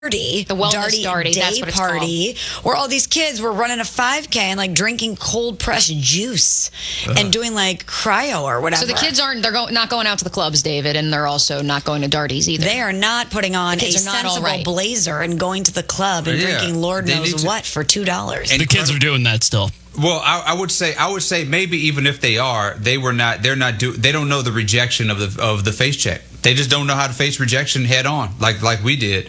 The wellness darty, day that's what it's party, where all these kids were running a 5K and like drinking cold pressed juice and doing like cryo or whatever. So the kids not going out to the clubs, David, and they're also not going to darties either. They are not putting on a sensible blazer and going to the club and drinking Lord knows what for $2. And the kids are doing that still. Well, I would say maybe even if they are, they don't know the rejection of the face check. They just don't know how to face rejection head on, like we did.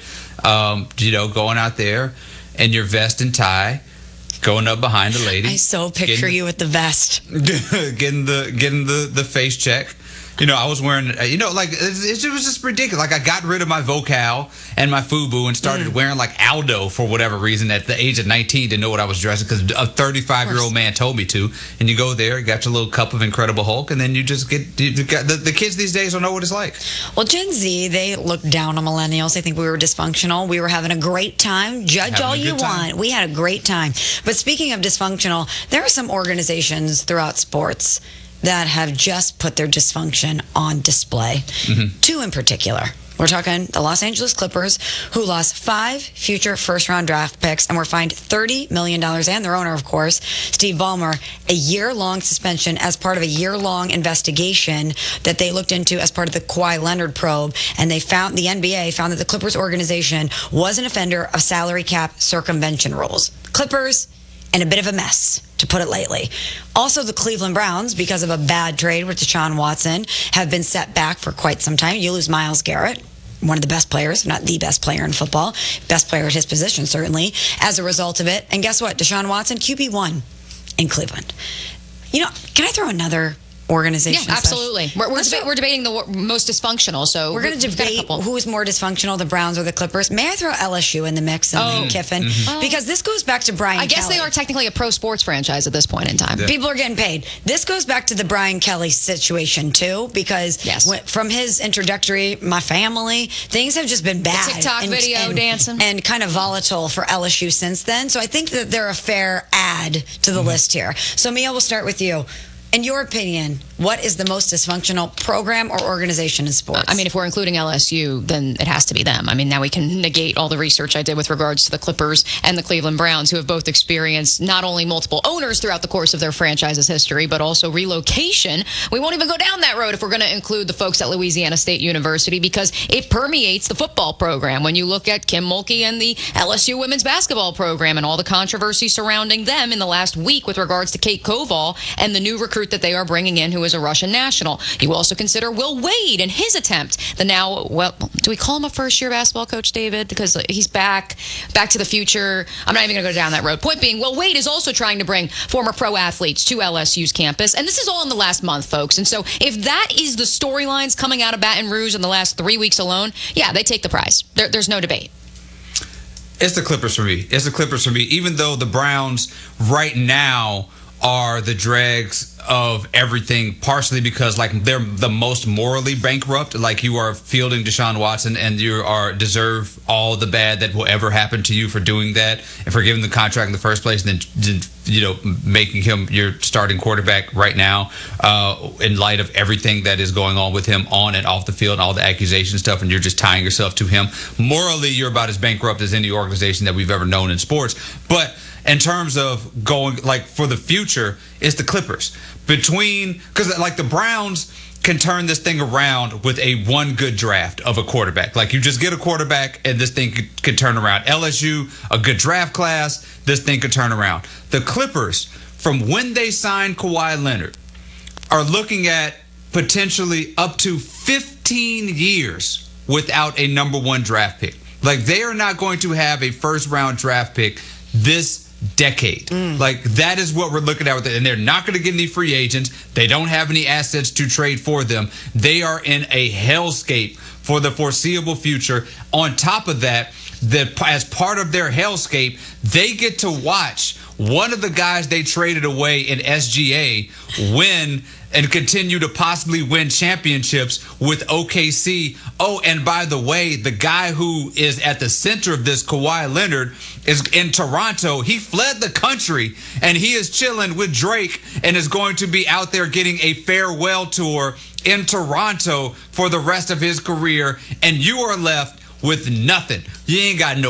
Going out there in your vest and tie, going up behind a lady. I so picture you with the vest, getting the face check. I was wearing, it was just ridiculous. Like, I got rid of my Vocal and my FUBU and started wearing, like, Aldo for whatever reason. At the age of 19, didn't know what I was dressing because a 35-year-old man told me to. And you go there, got your little cup of Incredible Hulk, and then you just the kids these days don't know what it's like. Well, Gen Z, they look down on millennials. They think we were dysfunctional. We were having a great time. Judge all you want. We had a great time. But speaking of dysfunctional, there are some organizations throughout sports that have just put their dysfunction on display. Two in particular. We're talking the Los Angeles Clippers, who lost 5 future first-round draft picks and were fined $30 million, and their owner, of course, Steve Ballmer, a year-long suspension as part of a year-long investigation that they looked into as part of the Kawhi Leonard probe, and the NBA found that the Clippers organization was an offender of salary cap circumvention rules. Clippers, in a bit of a mess, to put it lightly. Also, the Cleveland Browns, because of a bad trade with Deshaun Watson, have been set back for quite some time. You lose Myles Garrett, one of the best players, if not the best player in football, best player at his position, certainly, as a result of it. And guess what? Deshaun Watson, QB1 in Cleveland. Can I throw another organization? Yeah, absolutely. We're debating the most dysfunctional, so we're going to debate who is more dysfunctional, the Browns or the Clippers. May I throw LSU in the mix and Lane Kiffin? Because this goes back to Brian Kelly. I guess they are technically a pro sports franchise at this point in time. Yeah. People are getting paid. This goes back to the Brian Kelly situation, too, because from his introductory, my family, things have just been bad. The TikTok video dancing. And kind of volatile for LSU since then. So I think that they're a fair add to the list here. So, Mia, we'll start with you. In your opinion, what is the most dysfunctional program or organization in sports? I mean, if we're including LSU, then it has to be them. I mean, now we can negate all the research I did with regards to the Clippers and the Cleveland Browns, who have both experienced not only multiple owners throughout the course of their franchise's history, but also relocation. We won't even go down that road if we're going to include the folks at Louisiana State University, because it permeates the football program. When you look at Kim Mulkey and the LSU women's basketball program and all the controversy surrounding them in the last week with regards to Kate Koval and the new recruit that they are bringing in, who is a Russian national. You also consider Will Wade and his attempt. Do we call him a first-year basketball coach, David? Because he's back to the future. I'm not even going to go down that road. Point being, Will Wade is also trying to bring former pro athletes to LSU's campus, and this is all in the last month, folks. And so if that is the storylines coming out of Baton Rouge in the last 3 weeks alone, yeah, they take the prize. There's no debate. It's the Clippers for me. Even though the Browns right now are the dregs of everything, partially because they're the most morally bankrupt. Like, you are fielding Deshaun Watson and you deserve all the bad that will ever happen to you for doing that and for giving the contract in the first place, and then making him your starting quarterback right now, in light of everything that is going on with him on and off the field and all the accusation stuff, and you're just tying yourself to him. Morally, you're about as bankrupt as any organization that we've ever known in sports. But in terms of going, for the future, it's the Clippers. Because the Browns can turn this thing around with one good draft of a quarterback. You just get a quarterback and this thing could turn around. LSU, a good draft class, this thing could turn around. The Clippers, from when they signed Kawhi Leonard, are looking at potentially up to 15 years without a number 1 draft pick. They are not going to have a first-round draft pick this decade. That is what we're looking at with it. And they're not going to get any free agents. They don't have any assets to trade for them. They are in a hellscape for the foreseeable future. On top of that, as part of their hellscape, they get to watch one of the guys they traded away in SGA win and continue to possibly win championships with OKC. Oh, and by the way, the guy who is at the center of this, Kawhi Leonard, is in Toronto. He fled the country, and he is chilling with Drake and is going to be out there getting a farewell tour in Toronto for the rest of his career. And you are left with nothing. You ain't got no